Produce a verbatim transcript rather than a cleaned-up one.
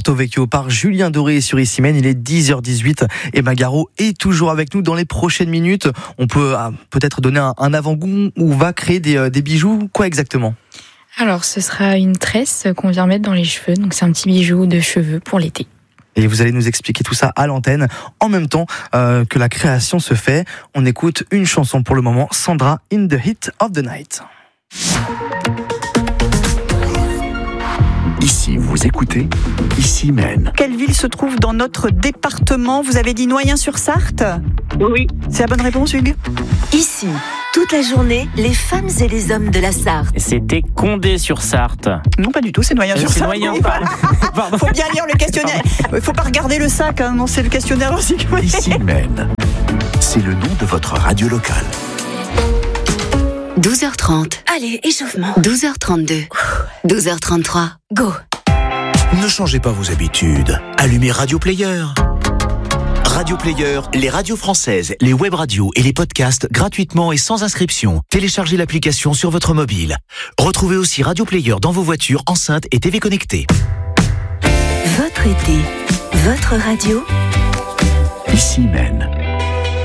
Porto Vecchio par Julien Doré sur Ici Même. Il est dix heures dix-huit et Magaro est toujours avec nous dans les prochaines minutes. On peut euh, peut-être donner un, un avant-goût où on va créer des, euh, des bijoux. Quoi exactement ? Alors, ce sera une tresse qu'on vient mettre dans les cheveux. Donc, c'est un petit bijou de cheveux pour l'été. Et vous allez nous expliquer tout ça à l'antenne, en même temps euh, que la création se fait. On écoute une chanson pour le moment, Sandra, In the Heat of the Night. Ici, vous écoutez Ici Même. Quelle ville se trouve dans notre département ? Vous avez dit Noyen-sur-Sarthe ? Oui. C'est la bonne réponse, Hugues ? Ici, toute la journée, les femmes et les hommes de la Sarthe. C'était Condé-sur-Sarthe. Non, pas du tout, c'est Noyen-sur-Sarthe. C'est Noyen, Oui, pardon. Il faut bien lire le questionnaire. Il ne faut pas regarder le sac, hein. Non, c'est le questionnaire aussi. Ici Même. C'est le nom de votre radio locale. douze heures trente. Allez, échauffement. douze heures trente-deux. douze heures trente-trois. Go. Ne changez pas vos habitudes. Allumez Radio Player. Radio Player, les radios françaises, les web radios et les podcasts gratuitement et sans inscription. Téléchargez l'application sur votre mobile. Retrouvez aussi Radio Player dans vos voitures, enceintes et T V connectées. Votre été, votre radio. Ici Même.